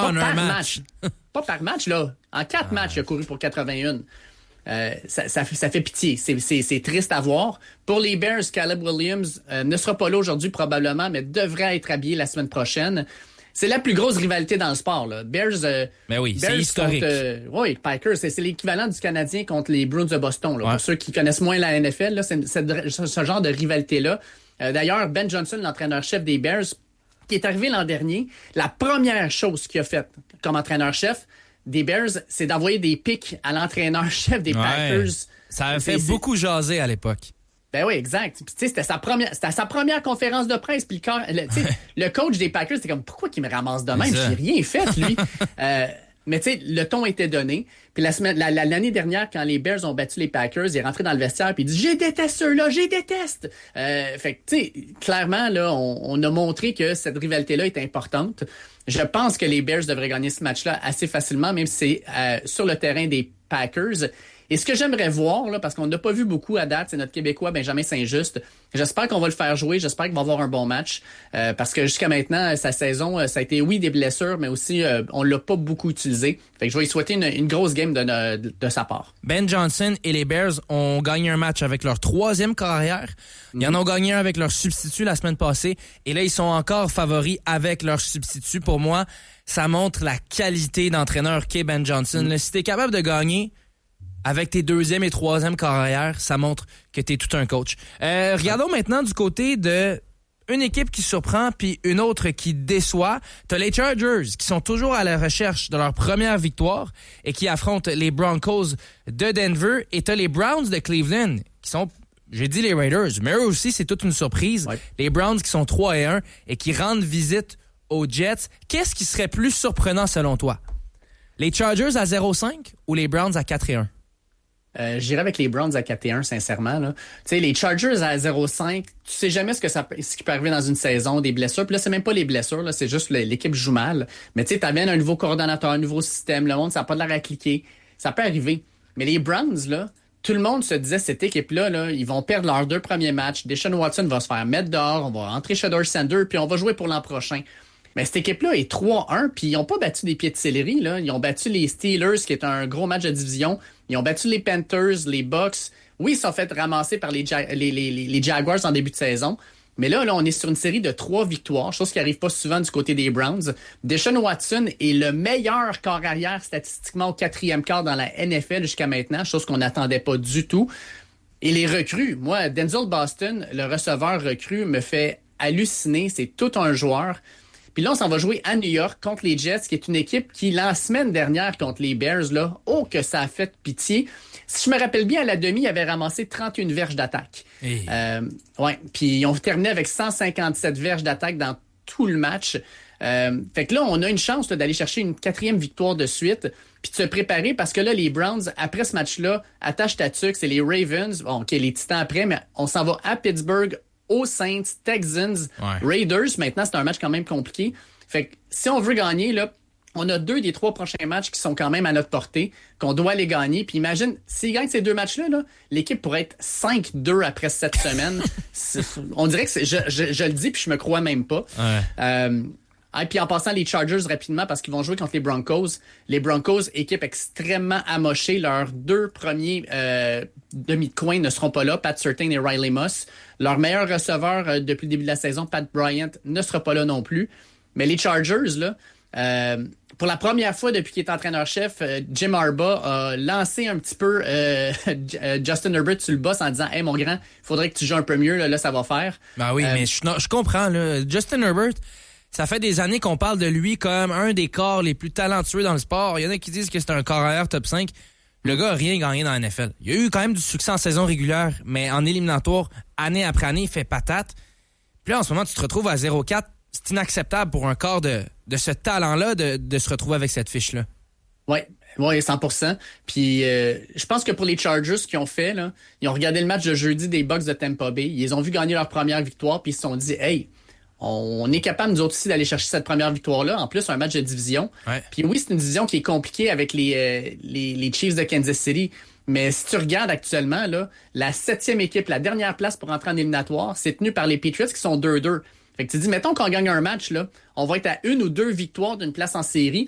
en un match. Pas par match, là. En 4 matchs, il a couru pour 81. Ça fait pitié. C'est triste à voir. Pour les Bears, Caleb Williams ne sera pas là aujourd'hui probablement, mais devrait être habillé la semaine prochaine. C'est la plus grosse rivalité dans le sport, là. Bears, mais oui, Bears c'est historique. Oui, Packers, c'est l'équivalent du Canadien contre les Bruins de Boston. Là. Ouais. Pour ceux qui connaissent moins la NFL, là, c'est ce genre de rivalité-là. D'ailleurs, Ben Johnson, l'entraîneur-chef des Bears, qui est arrivé l'an dernier, la première chose qu'il a faite comme entraîneur-chef des Bears, c'est d'envoyer des pics à l'entraîneur-chef des Packers. Ça a fait beaucoup jaser à l'époque. Ben oui, exact. Puis, c'était sa première conférence de presse. Puis le coach des Packers, c'était comme, pourquoi qu'il me ramasse de même? J'ai rien fait, lui. Mais tu sais, le ton était donné. Puis l'année dernière, quand les Bears ont battu les Packers, il est rentré dans le vestiaire puis il dit « Je déteste ceux-là, je déteste! » Fait que, tu sais, clairement, là, on a montré que cette rivalité-là est importante. Je pense que les Bears devraient gagner ce match-là assez facilement, même si c'est sur le terrain des Packers. Et ce que j'aimerais voir, là, parce qu'on n'a pas vu beaucoup à date, c'est notre Québécois Benjamin Saint-Just. J'espère qu'on va le faire jouer. J'espère qu'il va avoir un bon match. Parce que jusqu'à maintenant, sa saison, ça a été, oui, des blessures, mais aussi, on l'a pas beaucoup utilisé. Fait que je vais lui souhaiter une grosse game de sa part. Ben Johnson et les Bears ont gagné un match avec leur 3e carrière. Ils en ont gagné un avec leur substitut la semaine passée. Et là, ils sont encore favoris avec leur substitut. Pour moi, ça montre la qualité d'entraîneur qu'est Ben Johnson. Là, si t'es capable de gagner avec tes 2e et 3e carrières, ça montre que t'es tout un coach. Regardons maintenant du côté de une équipe qui surprend puis une autre qui déçoit. T'as les Chargers qui sont toujours à la recherche de leur première victoire et qui affrontent les Broncos de Denver. Et t'as les Browns de Cleveland qui sont, j'ai dit les Raiders, mais eux aussi, c'est toute une surprise. Ouais. Les Browns qui sont 3-1 et qui rendent visite aux Jets. Qu'est-ce qui serait plus surprenant selon toi? Les Chargers à 0-5 ou les Browns à 4-1? J'irais avec les Browns à 4-1, sincèrement. Tu sais, les Chargers à 0-5, tu sais jamais ce qui peut arriver dans une saison, des blessures. Puis là, c'est même pas les blessures, là, c'est juste l'équipe joue mal. Mais tu sais, t'amènes un nouveau coordonnateur, un nouveau système, le monde, ça n'a pas de l'air à cliquer. Ça peut arriver. Mais les Browns, là, tout le monde se disait, cette équipe-là, là, ils vont perdre leurs 2 premiers matchs. Deshaun Watson va se faire mettre dehors, on va rentrer Shedeur Sanders, puis on va jouer pour l'an prochain. Mais cette équipe-là est 3-1, puis ils n'ont pas battu des pieds de céleri, là. Ils ont battu les Steelers, qui est un gros match de division. Ils ont battu les Panthers, les Bucks. Oui, ils se sont fait ramasser par les Jaguars en début de saison. Mais là, on est sur une série de 3 victoires, chose qui n'arrive pas souvent du côté des Browns. Deshaun Watson est le meilleur corps arrière statistiquement au 4e quart dans la NFL jusqu'à maintenant, chose qu'on n'attendait pas du tout. Et les recrues, moi, Denzel Boston, le receveur recrue, me fait halluciner. C'est tout un joueur. Puis là, on s'en va jouer à New York contre les Jets, qui est une équipe qui, la semaine dernière contre les Bears, là, oh que ça a fait pitié. Si je me rappelle bien, à la demi, ils avaient ramassé 31 verges d'attaque. Ouais. Puis ils ont terminé avec 157 verges d'attaque dans tout le match. Fait que là, on a une chance là, d'aller chercher une 4e victoire de suite, puis de se préparer parce que là, les Browns, après ce match-là, attache ta tuque, c'est les Ravens, bon, OK, les Titans après, mais on s'en va à Pittsburgh, aux Saints, Texans, Raiders. Maintenant, c'est un match quand même compliqué. Fait que si on veut gagner, là, on a 2 des 3 prochains matchs qui sont quand même à notre portée, qu'on doit les gagner. Puis imagine, s'ils gagnent ces 2 matchs-là, là, l'équipe pourrait être 5-2 après cette semaine. On dirait que je le dis, puis je me crois même pas. Et puis en passant les Chargers rapidement, parce qu'ils vont jouer contre les Broncos. Les Broncos, équipe extrêmement amochée. Leurs 2 premiers demi de coin ne seront pas là, Pat Surtain et Riley Moss. Leur meilleur receveur depuis le début de la saison, Pat Bryant, ne sera pas là non plus. Mais les Chargers, là, pour la première fois depuis qu'il est entraîneur-chef, Jim Harbaugh a lancé un petit peu Justin Herbert sur le boss en disant « Hey, mon grand, il faudrait que tu joues un peu mieux, là ça va faire. » Ben oui, mais je comprends. Là. Justin Herbert, ça fait des années qu'on parle de lui comme un des corps les plus talentueux dans le sport. Il y en a qui disent que c'est un corps arrière top 5. Le gars a rien gagné dans la NFL. Il a eu quand même du succès en saison régulière, mais en éliminatoire, année après année, il fait patate. Puis là, en ce moment, tu te retrouves à 0-4. C'est inacceptable pour un corps de ce talent-là de se retrouver avec cette fiche-là. Oui, 100%. Puis je pense que pour les Chargers, ce qu'ils ont fait, là, ils ont regardé le match de jeudi des Bucks de Tampa Bay. Ils ont vu gagner leur première victoire, puis ils se sont dit « Hey, on est capable, nous autres aussi, d'aller chercher cette première victoire-là. En plus, un match de division. Ouais. » Puis oui, c'est une division qui est compliquée avec les Chiefs de Kansas City. Mais si tu regardes actuellement, là, la 7e équipe, la dernière place pour entrer en éliminatoire, c'est tenu par les Patriots qui sont 2-2. Fait que tu dis, mettons qu'on gagne un match, là, on va être à 1 ou 2 victoires d'une place en série.